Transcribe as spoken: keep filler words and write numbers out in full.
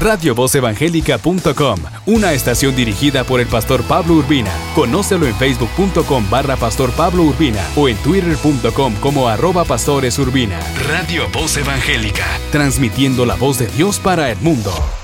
radio voz evangélica punto com, una estación dirigida por el pastor Pablo Urbina. Conócelo en facebook punto com barra pastor Pablo Urbina o en twitter punto com como arroba pastores Urbina. Radio Voz Evangélica, transmitiendo la voz de Dios para el mundo.